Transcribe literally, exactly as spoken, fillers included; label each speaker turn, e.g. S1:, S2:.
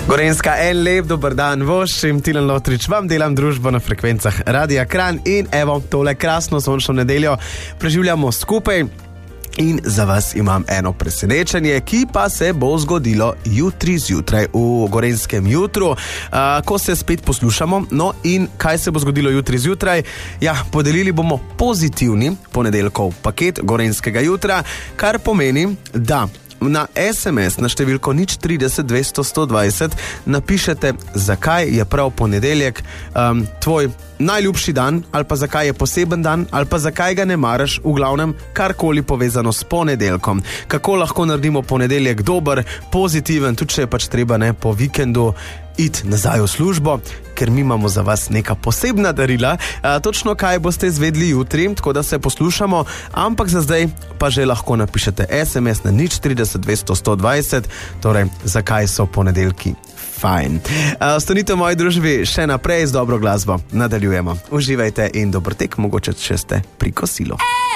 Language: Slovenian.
S1: Gorenjska, en lep dober dan voščim, Tilen Lotrič, vam delam družbo na frekvencah Radia Kranj in evo, tole krasno sončno nedeljo preživljamo skupaj in za vas imam eno presenečenje, ki pa se bo zgodilo jutri zjutraj v Gorenjskem jutru, a, ko se spet poslušamo. No in kaj se bo zgodilo jutri zjutraj? Ja, podelili bomo pozitivni ponedeljkov paket Gorenjskega jutra, kar pomeni, da na es em es na številko nič trideset dvesto sto dvajset napišete, zakaj je prav ponedeljek um, tvoj najljubši dan, ali pa zakaj je poseben dan, ali pa zakaj ga ne maraš, v glavnem karkoli povezano s ponedeljkom. Kako lahko naredimo ponedeljek dober, pozitiven, tudi če je pač treba ne po vikendu iti nazaj v službo, ker mi imamo za vas neka posebna darila. A, točno kaj boste izvedli jutri, tako da se poslušamo, ampak za zdaj pa že lahko napišete es em es na nič trideset dvesto sto dvajset, torej zakaj so ponedeljki fajn. Ostanite v moji družbi še naprej z dobro glasbo. Nadaljujemo. Uživajte in dober tek, mogoče če ste pri kosilu.